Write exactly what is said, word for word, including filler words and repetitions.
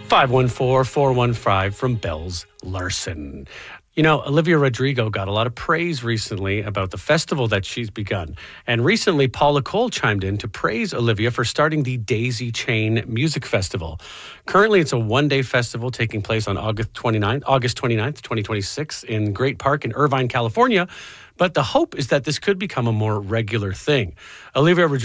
five one four, four one five from Bells Larson. You know, Olivia Rodrigo got a lot of praise recently about the festival that she's begun. And recently, Paula Cole chimed in to praise Olivia for starting the Daisy Chain Music Festival. Currently, it's a one-day festival taking place on August twenty-ninth, August twenty-ninth, twenty twenty-six in Great Park in Irvine, California. But the hope is that this could become a more regular thing. Olivia Rodrigo